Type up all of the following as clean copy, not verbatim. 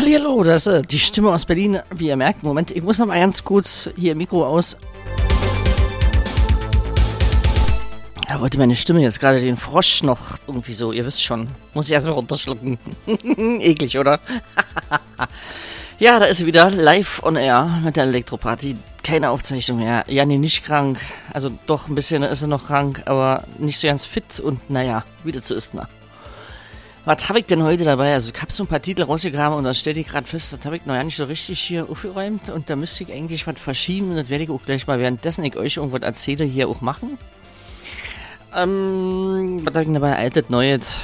Hallihallo, das ist die Stimme aus Berlin, wie ihr merkt. Moment, ich muss noch mal ganz kurz hier Mikro aus. Da wollte meine Stimme jetzt gerade den Frosch noch irgendwie so, ihr wisst schon. Muss ich erstmal runterschlucken. Eklig, oder? Ja, da ist sie wieder, live on air mit der Elektroparty. Keine Aufzeichnung mehr. Janni nicht krank. Also doch, ein bisschen ist er noch krank, aber nicht so ganz fit. Und naja, wieder zu ist nah. Was habe ich denn heute dabei? Also ich habe so ein paar Titel rausgegraben und dann stelle ich gerade fest, das habe ich noch ja nicht so richtig hier aufgeräumt. Und da müsste ich eigentlich was verschieben. Und das werde ich auch gleich mal, währenddessen ich euch irgendwas erzähle, hier auch machen. Was habe ich denn dabei? Altes, Neues.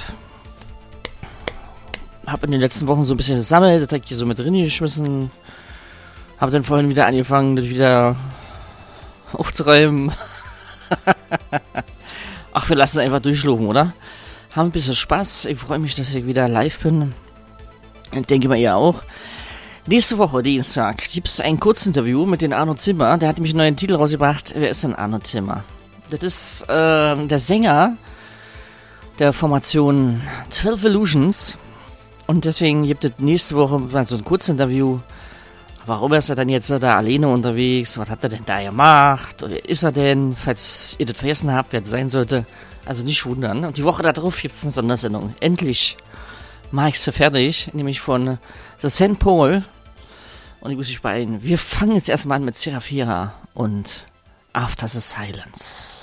Habe in den letzten Wochen so ein bisschen gesammelt, das habe ich hier so mit drin geschmissen. Habe dann vorhin wieder angefangen, das wieder aufzuräumen. Ach, wir lassen es einfach durchlaufen, oder? Haben ein bisschen Spaß. Ich freue mich, dass ich wieder live bin. Ich denke mal, ihr auch. Nächste Woche, Dienstag, gibt es ein Kurzinterview mit den Arno Zimmer. Der hat nämlich einen neuen Titel rausgebracht. Wer ist denn Arno Zimmer? Das ist der Sänger der Formation 12 Illusions. Und deswegen gibt es nächste Woche mal so ein Kurzinterview. Warum ist er denn jetzt da alleine unterwegs? Was hat er denn da gemacht? Oder ist er denn, falls ihr das vergessen habt, wer das sein sollte? Also nicht wundern. Und die Woche darauf gibt es eine Sondersendung. Endlich mache ich sie fertig. Nämlich von The St. Paul. Und ich muss mich beeilen. Wir fangen jetzt erstmal an mit Serafira und After the Silence.